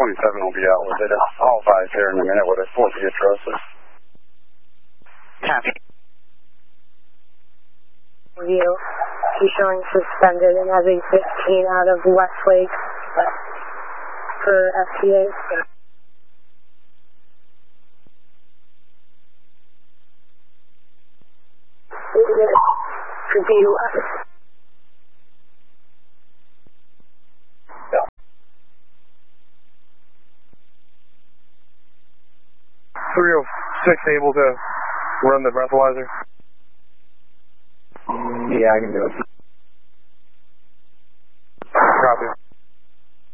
27 will be out with it. I'll advise here in a minute what the address is. Copy. View. He's showing suspended and having 15 out of Westlake for FTA. For DUI. 306 able to run the breathalyzer? Yeah, I can do it.